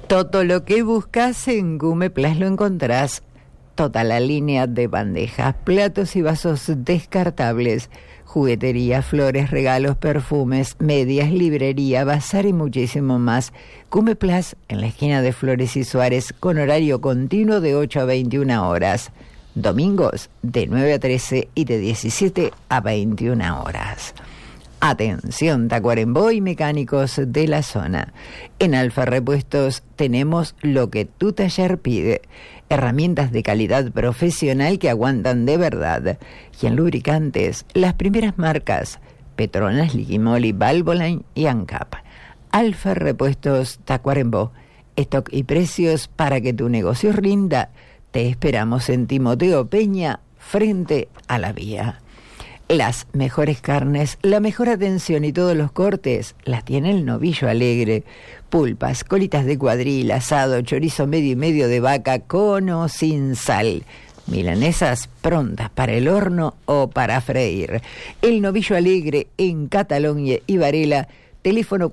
Todo lo que buscas en Gumeplas lo encontrás. Toda la línea de bandejas, platos y vasos descartables, juguetería, flores, regalos, perfumes, medias, librería, bazar y muchísimo más. Gumeplas en la esquina de Flores y Suárez, con horario continuo de 8 a 21 horas. Domingos de 9 a 13 y de 17 a 21 horas. Atención, Tacuarembó y mecánicos de la zona. En Alfa Repuestos tenemos lo que tu taller pide. Herramientas de calidad profesional que aguantan de verdad. Y en lubricantes, las primeras marcas: Petronas, Liquimoli, Valvoline y ANCAP. Alfa Repuestos Tacuarembó. Stock y precios para que tu negocio rinda. Te esperamos en Timoteo Peña, frente a la vía. Las mejores carnes, la mejor atención y todos los cortes las tiene el Novillo Alegre. Pulpas, colitas de cuadril, asado, chorizo medio y medio de vaca con o sin sal. Milanesas prontas para el horno o para freír. El Novillo Alegre en Cataluña y Varela, teléfono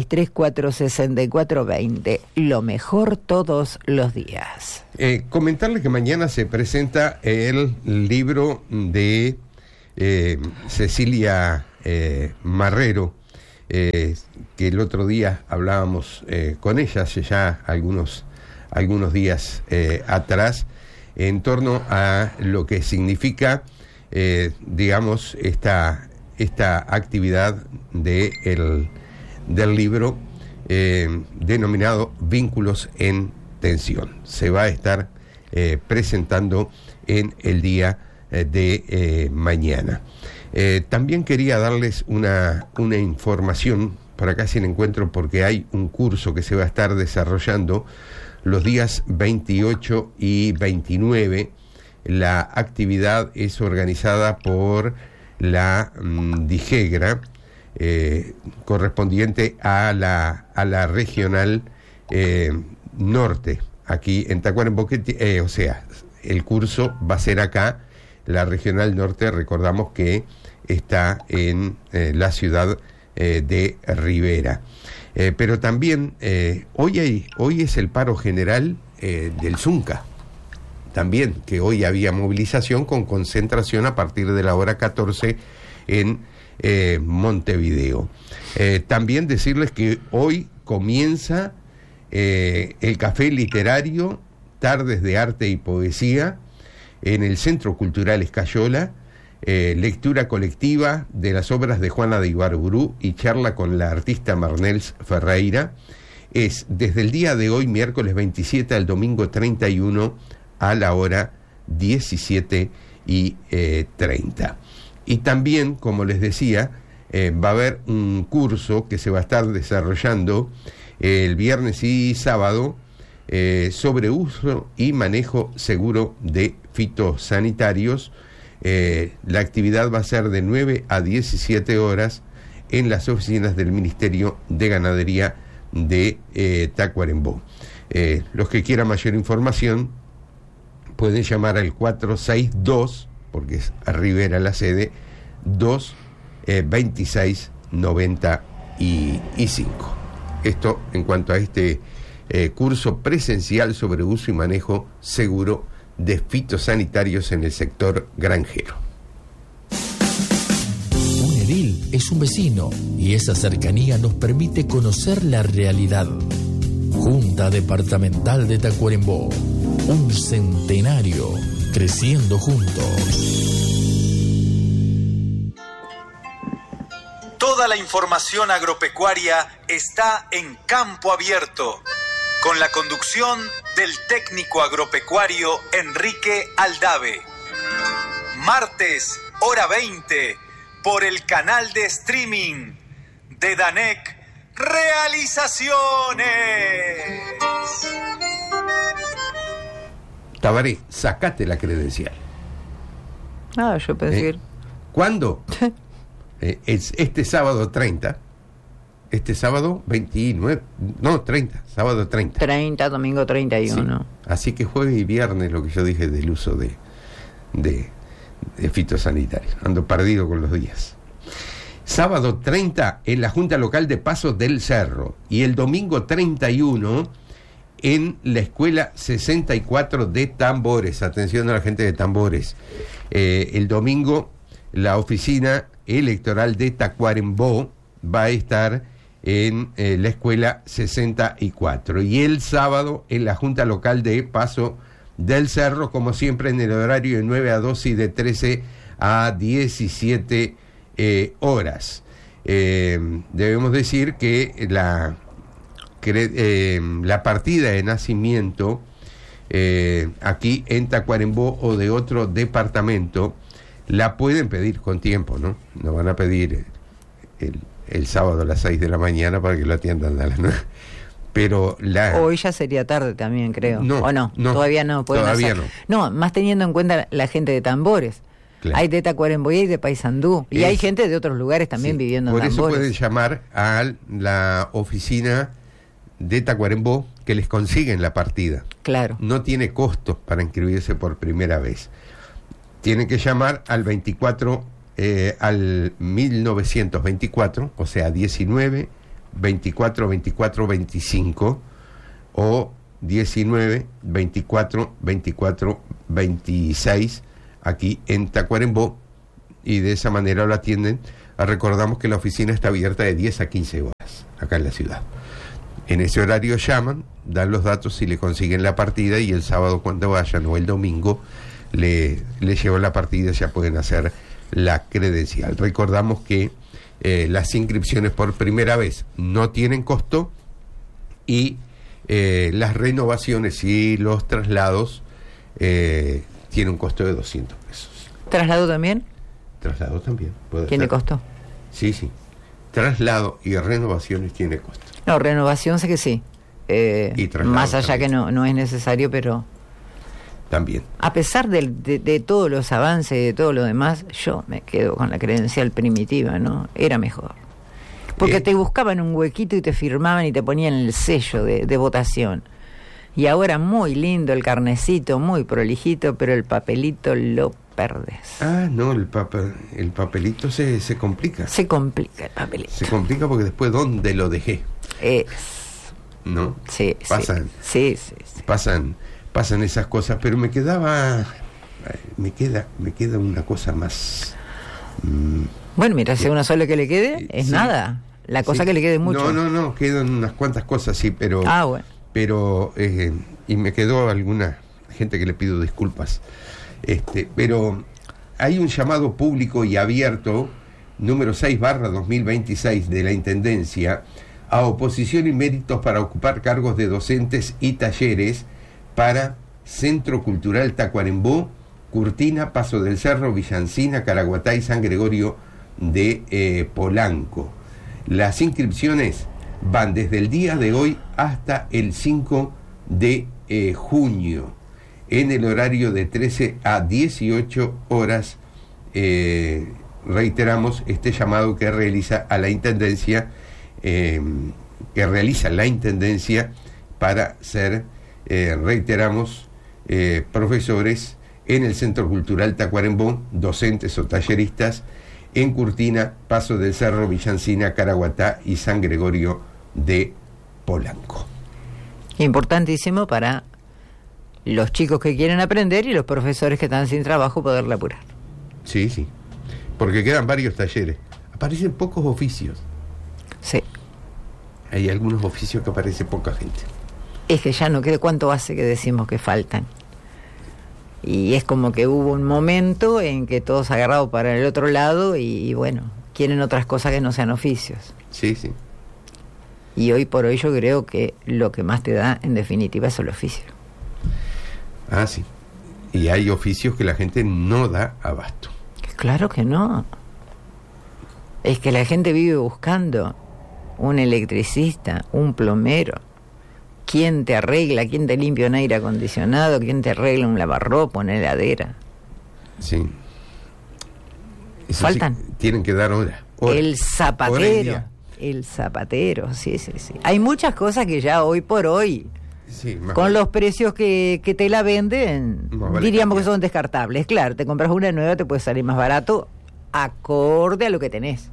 463-464-20. Lo mejor todos los días. Comentarle que mañana se presenta el libro de Cecilia Marrero, que el otro día hablábamos con ella hace ya algunos días atrás, en torno a lo que significa, digamos, esta actividad del libro denominado Vínculos en Tensión. Se va a estar presentando en el día de mañana. También quería darles una información para casi el encuentro, porque hay un curso que se va a estar desarrollando los días 28 y 29. La actividad es organizada por la DIGEGRA, correspondiente a la regional norte, aquí en Tacuarembó, o sea, el curso va a ser acá. La regional norte, recordamos que está en la ciudad de Rivera. Pero también hoy es el paro general del Zunca. También, que hoy había movilización con concentración a partir de la hora 14 en Montevideo. También decirles que hoy comienza el café literario, tardes de arte y poesía, en el Centro Cultural Escayola, lectura colectiva de las obras de Juana de Ibarburu y charla con la artista Marnels Ferreira. Es desde el día de hoy, miércoles 27, al domingo 31, a la hora 17:30. Y también, como les decía, va a haber un curso que se va a estar desarrollando el viernes y sábado sobre uso y manejo seguro de fitosanitarios. La actividad va a ser de 9 a 17 horas en las oficinas del Ministerio de Ganadería de Tacuarembó. Los que quieran mayor información pueden llamar al 462, porque es a Rivera la sede, 22695. Esto en cuanto a este curso presencial sobre uso y manejo seguro de fitosanitarios en el sector granjero. Un edil es un vecino y esa cercanía nos permite conocer la realidad. Junta Departamental de Tacuarembó, un centenario creciendo juntos. Toda la información agropecuaria está en Campo Abierto, con la conducción del técnico agropecuario Enrique Aldave. Martes, hora 20, por el canal de streaming de Danec Realizaciones. Tabaré, sacate la credencial. Yo puedo decir. ¿Cuándo? Es este sábado 30. Este sábado 29, no, 30, sábado 30. 30, domingo 31. Sí. Así que jueves y viernes, lo que yo dije del uso de fitosanitarios. Ando perdido con los días. Sábado 30 en la Junta Local de Pasos del Cerro. Y el domingo 31 en la escuela 64 de Tambores. Atención a la gente de Tambores. El domingo la oficina electoral de Tacuarembó va a estar en la escuela 64. Y el sábado en la Junta Local de Paso del Cerro, como siempre en el horario de 9 a 12 y de 13 a 17 horas. Debemos decir que la partida de nacimiento aquí en Tacuarembó o de otro departamento la pueden pedir con tiempo, ¿no? No van a pedir el sábado a las 6 de la mañana para que lo atiendan a las 9. Pero hoy ya sería tarde también, creo. No, ¿o no? Todavía no pueden todavía hacer. No, más teniendo en cuenta la gente de Tambores. Claro. Hay de Tacuarembó y hay de Paysandú. Y hay gente de otros lugares también viviendo en Tambores. Por eso pueden llamar a la oficina de Tacuarembó que les consiguen la partida. Claro. No tiene costos para inscribirse por primera vez. Tienen que llamar al 1924, o sea, 19 24 24 25 o 19 24 24 26 aquí en Tacuarembó, y de esa manera lo atienden. Recordamos que la oficina está abierta de 10 a 15 horas acá en la ciudad. En ese horario llaman, dan los datos si le consiguen la partida, y el sábado cuando vayan o el domingo le llevan la partida, ya pueden hacer la credencial. Recordamos que las inscripciones por primera vez no tienen costo, y las renovaciones y los traslados tienen un costo de 200 pesos. ¿Traslado también? Traslado también. ¿Tiene costo? Sí. Traslado y renovaciones tiene costo. No, renovación sé que sí. Y más allá también. Que no es necesario, pero... También. A pesar de todos los avances y de todo lo demás, yo me quedo con la credencial primitiva, ¿no? Era mejor. Porque te buscaban un huequito y te firmaban y te ponían el sello de votación. Y ahora muy lindo el carnecito, muy prolijito, pero el papelito lo perdés. Ah, no, el papelito se complica. Se complica el papelito. Se complica porque después, ¿dónde lo dejé? ¿No? Sí, pasan, sí. Pasan esas cosas, pero me queda una cosa más. Bueno, mira, si una sola que le quede, es sí, nada. La cosa que le quede mucho. No, quedan unas cuantas cosas, sí, pero... bueno. Pero, y me quedó alguna gente que le pido disculpas. Pero hay un llamado público y abierto, número 6/2026 de la Intendencia, a oposición y méritos para ocupar cargos de docentes y talleres para Centro Cultural Tacuarembó, Curtina, Paso del Cerro, Villancina, Caraguatá y San Gregorio de Polanco. Las inscripciones van desde el día de hoy hasta el 5 de junio, en el horario de 13 a 18 horas. Reiteramos este llamado que realiza a la Intendencia, para ser, reiteramos, profesores en el Centro Cultural Tacuarembó, docentes o talleristas en Curtina, Paso del Cerro, Villancina, Caraguatá y San Gregorio de Polanco. Importantísimo para los chicos que quieren aprender y los profesores que están sin trabajo poderla apurar. Sí, porque quedan varios talleres. Aparecen pocos oficios. Sí. Hay algunos oficios que aparece poca gente. Es que ya no queda. ¿Cuánto hace que decimos que faltan? Y es como que hubo un momento en que todos agarrados para el otro lado y bueno, quieren otras cosas que no sean oficios. Sí. Y hoy por hoy yo creo que lo que más te da, en definitiva, es el oficio. Ah, sí. Y hay oficios que la gente no da abasto. Claro que no. Es que la gente vive buscando un electricista, un plomero. ¿Quién te arregla? ¿Quién te limpia un aire acondicionado? ¿Quién te arregla un lavarropa, una heladera? Sí. Eso faltan. Sí, tienen que dar hora. El zapatero. El zapatero, sí. Hay muchas cosas que ya hoy por hoy, con los precios que te la venden, diríamos que son descartables. Claro, te compras una nueva, te puede salir más barato, acorde a lo que tenés.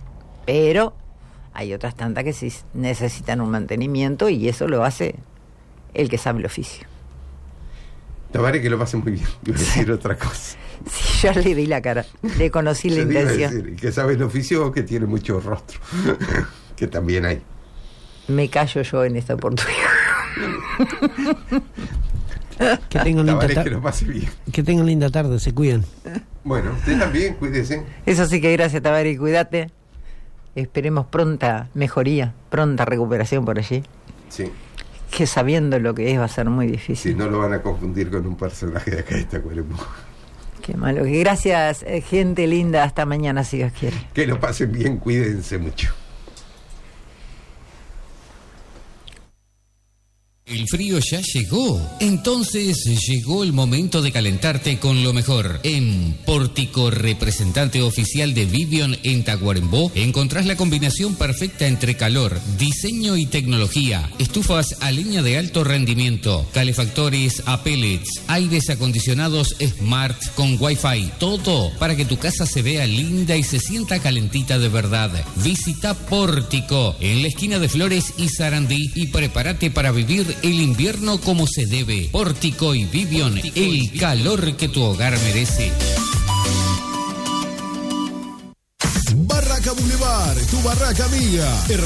Pero hay otras tantas que sí necesitan un mantenimiento y eso lo hace el que sabe el oficio. Tabaré que lo pase muy bien. Iba a decir otra cosa. Sí, yo le vi la cara, le conocí la intención. Decir, el que sabe el oficio o que tiene mucho rostro, que también hay. Me callo yo en esta oportunidad. Que tengan linda Tabaré que lo pase bien. Que tengan linda tarde, se cuidan. Bueno, usted también, cuídese. Eso sí que gracias, Tabaré, cuídate. Esperemos pronta mejoría, pronta recuperación por allí. Sí. Que sabiendo lo que es va a ser muy difícil. Si no lo van a confundir con un personaje de acá de Tacuarembó. Qué malo. Gracias, gente linda. Hasta mañana, si Dios quiere. Que lo pasen bien, cuídense mucho. El frío ya llegó, entonces llegó el momento de calentarte con lo mejor. En Pórtico, representante oficial de Vivion en Tacuarembó, encontrás la combinación perfecta entre calor, diseño y tecnología. Estufas a leña de alto rendimiento, calefactores a pellets, aires acondicionados Smart con Wi-Fi. Todo para que tu casa se vea linda y se sienta calentita de verdad. Visita Pórtico en la esquina de Flores y Sarandí y prepárate para vivir el invierno como se debe. Pórtico y Vivion, el calor que tu hogar merece. Barraca Boulevard, tu barraca amiga.